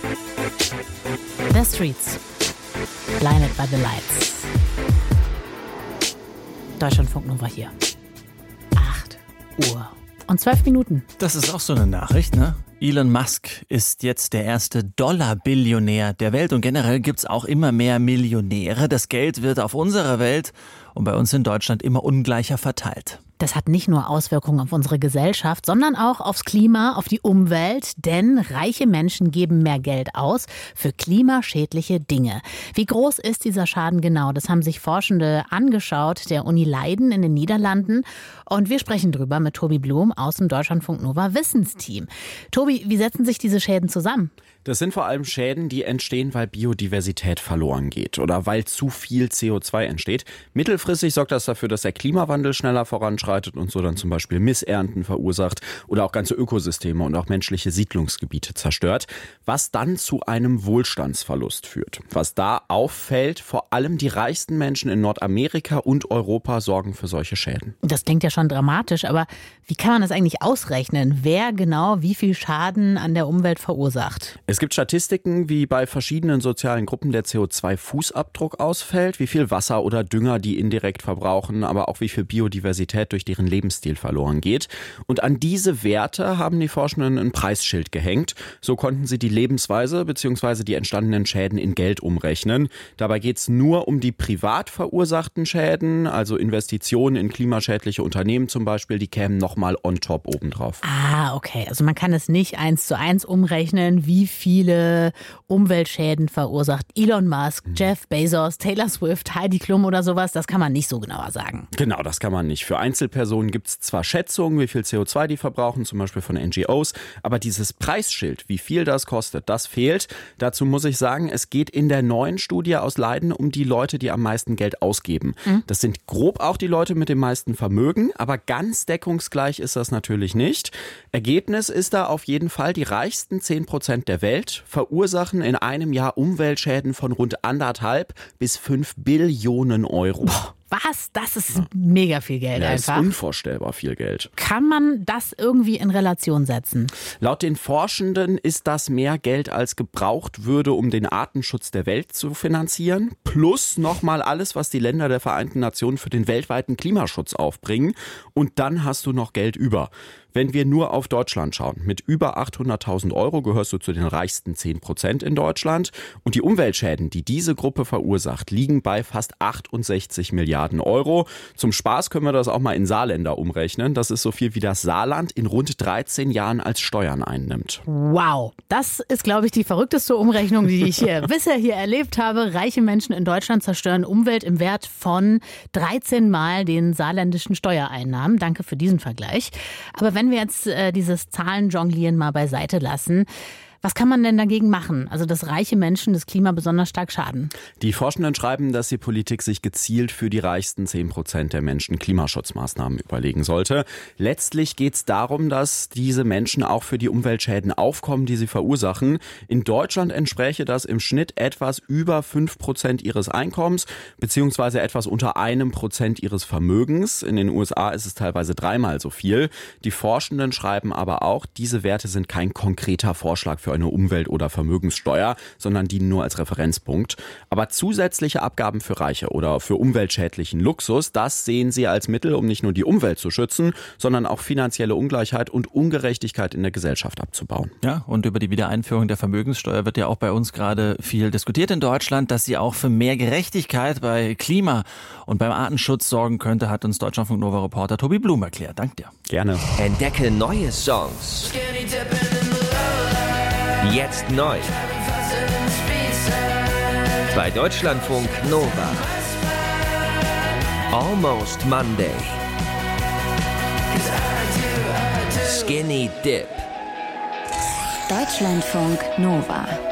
The Streets. Blinded by the Lights. Deutschlandfunk Nova hier. 8 Uhr und 12 Minuten. Das ist auch so eine Nachricht, ne? Elon Musk ist jetzt der erste Dollar-Billionär der Welt und generell gibt's auch immer mehr Millionäre. Das Geld wird auf unserer Welt und bei uns in Deutschland immer ungleicher verteilt. Das hat nicht nur Auswirkungen auf unsere Gesellschaft, sondern auch aufs Klima, auf die Umwelt. Denn reiche Menschen geben mehr Geld aus für klimaschädliche Dinge. Wie groß ist dieser Schaden genau? Das haben sich Forschende angeschaut der Uni Leiden in den Niederlanden. Und wir sprechen drüber mit Tobi Blum aus dem Deutschlandfunk Nova Wissensteam. Tobi, wie setzen sich diese Schäden zusammen? Das sind vor allem Schäden, die entstehen, weil Biodiversität verloren geht oder weil zu viel CO2 entsteht. Mittelfristig sorgt das dafür, dass der Klimawandel schneller voranschreitet und so dann zum Beispiel Missernten verursacht oder auch ganze Ökosysteme und auch menschliche Siedlungsgebiete zerstört, was dann zu einem Wohlstandsverlust führt. Was da auffällt, vor allem die reichsten Menschen in Nordamerika und Europa sorgen für solche Schäden. Das klingt ja schon dramatisch, aber wie kann man das eigentlich ausrechnen? Wer genau wie viel Schaden an der Umwelt verursacht? Es gibt Statistiken, wie bei verschiedenen sozialen Gruppen der CO2-Fußabdruck ausfällt, wie viel Wasser oder Dünger die indirekt verbrauchen, aber auch wie viel Biodiversität durch deren Lebensstil verloren geht. Und an diese Werte haben die Forschenden ein Preisschild gehängt. So konnten sie die Lebensweise bzw. die entstandenen Schäden in Geld umrechnen. Dabei geht es nur um die privat verursachten Schäden, also Investitionen in klimaschädliche Unternehmen zum Beispiel, die kämen nochmal on top obendrauf. Ah, okay. Also man kann es nicht 1:1 umrechnen, wie viele Umweltschäden verursacht Elon Musk, Jeff Bezos, Taylor Swift, Heidi Klum oder sowas. Das kann man nicht so genauer sagen. Genau, das kann man nicht. Für Einzelpersonen gibt es zwar Schätzungen, wie viel CO2 die verbrauchen, zum Beispiel von NGOs, aber dieses Preisschild, wie viel das kostet, das fehlt. Dazu muss ich sagen, es geht in der neuen Studie aus Leiden um die Leute, die am meisten Geld ausgeben. Das sind grob auch die Leute mit dem meisten Vermögen, aber ganz deckungsgleich ist das natürlich nicht. Ergebnis ist da auf jeden Fall, die reichsten 10% der Welt verursachen in einem Jahr Umweltschäden von rund 1,5 bis 5 Billionen Euro. Boah, was? Das ist mega viel Geld einfach. Das ist unvorstellbar viel Geld. Kann man das irgendwie in Relation setzen? Laut den Forschenden ist das mehr Geld, als gebraucht würde, um den Artenschutz der Welt zu finanzieren. Plus nochmal alles, was die Länder der Vereinten Nationen für den weltweiten Klimaschutz aufbringen. Und dann hast du noch Geld über. Wenn wir nur auf Deutschland schauen, mit über 800.000 Euro gehörst du zu den reichsten 10% in Deutschland. Und die Umweltschäden, die diese Gruppe verursacht, liegen bei fast 68 Milliarden Euro. Zum Spaß können wir das auch mal in Saarländer umrechnen. Das ist so viel wie das Saarland in rund 13 Jahren als Steuern einnimmt. Wow, das ist, glaube ich, die verrückteste Umrechnung, die ich bisher hier erlebt habe. Reiche Menschen in Deutschland zerstören Umwelt im Wert von 13 Mal den saarländischen Steuereinnahmen. Danke für diesen Vergleich. Aber wenn wir jetzt dieses Zahlenjonglieren mal beiseite lassen, was kann man denn dagegen machen? Also, dass reiche Menschen das Klima besonders stark schaden. Die Forschenden schreiben, dass die Politik sich gezielt für die reichsten 10% der Menschen Klimaschutzmaßnahmen überlegen sollte. Letztlich geht es darum, dass diese Menschen auch für die Umweltschäden aufkommen, die sie verursachen. In Deutschland entspräche das im Schnitt etwas über 5% ihres Einkommens, beziehungsweise etwas unter 1% ihres Vermögens. In den USA ist es teilweise 3-mal so viel. Die Forschenden schreiben aber auch, diese Werte sind kein konkreter Vorschlag für eine Umwelt- oder Vermögenssteuer, sondern dienen nur als Referenzpunkt. Aber zusätzliche Abgaben für Reiche oder für umweltschädlichen Luxus, das sehen sie als Mittel, um nicht nur die Umwelt zu schützen, sondern auch finanzielle Ungleichheit und Ungerechtigkeit in der Gesellschaft abzubauen. Ja, und über die Wiedereinführung der Vermögenssteuer wird ja auch bei uns gerade viel diskutiert in Deutschland, dass sie auch für mehr Gerechtigkeit bei Klima und beim Artenschutz sorgen könnte, hat uns Deutschlandfunk Nova Reporter Tobi Blum erklärt. Dank dir. Gerne. Entdecke neue Songs. Jetzt neu. Bei Deutschlandfunk Nova. Almost Monday. Skinny Dip. Deutschlandfunk Nova.